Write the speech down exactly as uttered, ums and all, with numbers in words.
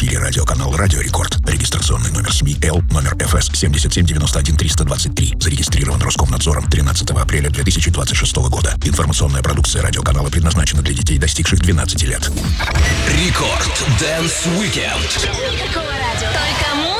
эфире радиоканал «Радио Рекорд». Регистрационный номер СМИ Л, номер эф эс семь семь девять один три два три. Зарегистрирован Роскомнадзором тринадцатого апреля две тысячи двадцать шестого года. Информационная продукция радиоканала предназначена для детей, достигших двенадцати лет. Рекорд Дэнс Уикенд. Только